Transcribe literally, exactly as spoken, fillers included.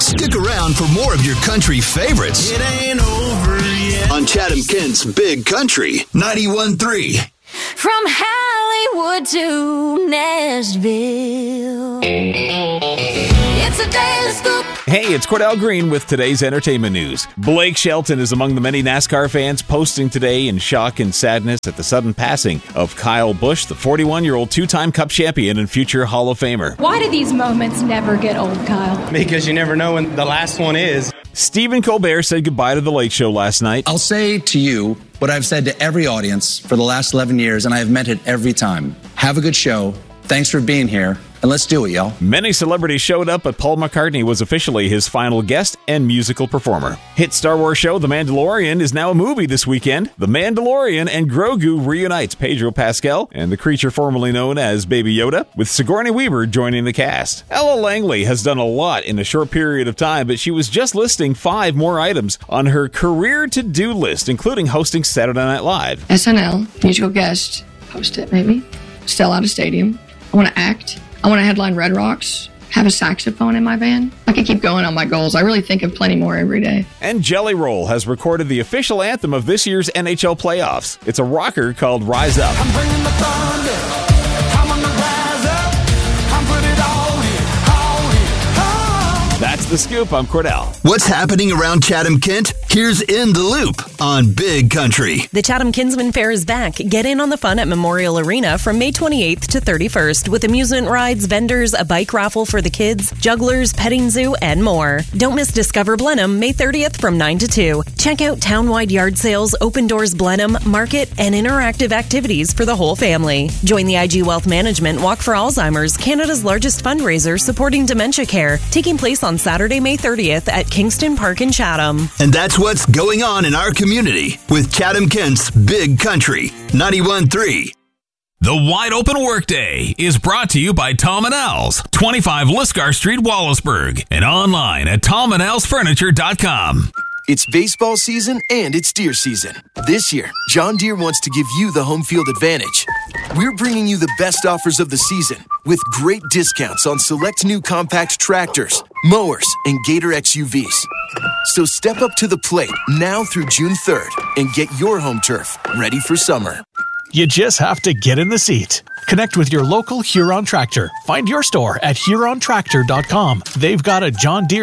Stick around for more of your country favorites. It ain't over yet. On Chatham Kent's Big Country ninety-one point three. From Hollywood to Nashville, it's a daily scoop. Hey, it's Cordell Green with today's entertainment news. Blake Shelton is among the many NASCAR fans posting today in shock and sadness at the sudden passing of Kyle Busch, the forty-one-year-old two-time Cup champion and future Hall of Famer. Why do these moments never get old, Kyle? Because you never know when the last one is. Stephen Colbert said goodbye to The Late Show last night. I'll say to you what I've said to every audience for the last eleven years, and I have meant it every time. Have a good show. Thanks for being here. And let's do it, y'all. Many celebrities showed up, but Paul McCartney was officially his final guest and musical performer. Hit Star Wars show The Mandalorian is now a movie this weekend. The Mandalorian and Grogu reunites Pedro Pascal and the creature formerly known as Baby Yoda, with Sigourney Weaver joining the cast. Ella Langley has done a lot in a short period of time, but she was just listing five more items on her career to-do list, including hosting Saturday Night Live. S N L, musical guest, host it maybe, sell out a stadium. I want to act. I want to headline Red Rocks, have a saxophone in my band. I could keep going on my goals. I really think of plenty more every day. And Jelly Roll has recorded the official anthem of this year's N H L playoffs. It's a rocker called Rise Up. I'm bringing the thunder. I'm on the rise up. I'm putting it all in, all in, all in. That's The Scoop. I'm Cordell. What's happening around Chatham Kent? Here's In the Loop on Big Country. The Chatham Kinsman Fair is back. Get in on the fun at Memorial Arena from May twenty-eighth to thirty-first with amusement rides, vendors, a bike raffle for the kids, jugglers, petting zoo, and more. Don't miss Discover Blenheim May thirtieth from nine to two. Check out town-wide yard sales, open doors Blenheim, market, and interactive activities for the whole family. Join the I G Wealth Management Walk for Alzheimer's, Canada's largest fundraiser supporting dementia care, taking place on Saturday, May thirtieth at Kingston Park in Chatham. And that's what's going on in our community with Chatham Kent's Big Country ninety-one point three. The Wide Open Workday is brought to you by Tom and Al's, twenty-five Liscar Street, Wallaceburg, and online at tom and als furniture dot com. It's baseball season and it's deer season. This year, John Deere wants to give you the home field advantage. We're bringing you the best offers of the season with great discounts on select new compact tractors, mowers, and Gator X U Vs. So step up to the plate now through June third and get your home turf ready for summer. You just have to get in the seat. Connect with your local Huron Tractor. Find your store at huron tractor dot com. They've got a John Deere